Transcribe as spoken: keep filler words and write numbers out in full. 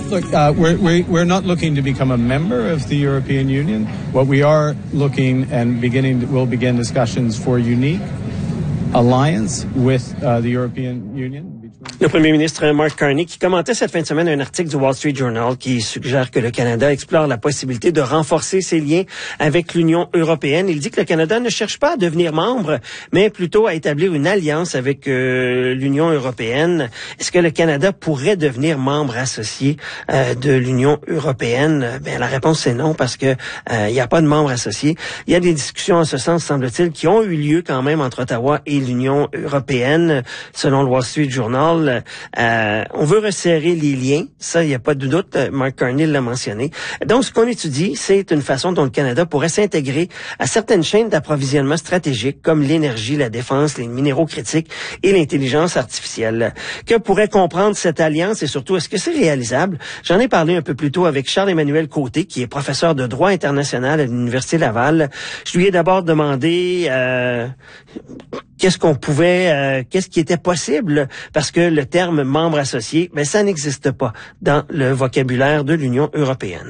Look, uh, we're, we're, we're not looking to become a member of the European Union. What we are looking and beginning, to, we'll begin discussions for unique alliance with uh, the European Union. Le premier ministre Mark Carney qui commentait cette fin de semaine un article du Wall Street Journal qui suggère que le Canada explore la possibilité de renforcer ses liens avec l'Union européenne. Il dit que le Canada ne cherche pas à devenir membre, mais plutôt à établir une alliance avec euh, l'Union européenne. Est-ce que le Canada pourrait devenir membre associé euh, de l'Union européenne? Ben la réponse c'est non parce que euh, il n'y a pas de membre associé. Il y a des discussions en ce sens, semble-t-il, qui ont eu lieu quand même entre Ottawa et l'Union européenne, selon le Wall Street Journal. Euh, on veut resserrer les liens, ça, il n'y a pas de doute, Mark Carney l'a mentionné. Donc, ce qu'on étudie, c'est une façon dont le Canada pourrait s'intégrer à certaines chaînes d'approvisionnement stratégiques, comme l'énergie, la défense, les minéraux critiques et l'intelligence artificielle. Que pourrait comprendre cette alliance et surtout, est-ce que c'est réalisable? J'en ai parlé un peu plus tôt avec Charles-Emmanuel Côté, qui est professeur de droit international à l'Université Laval. Je lui ai d'abord demandé euh, qu'est-ce qu'on pouvait, euh, qu'est-ce qui était possible, parce que le terme membre associé, ben ça n'existe pas dans le vocabulaire de l'Union européenne.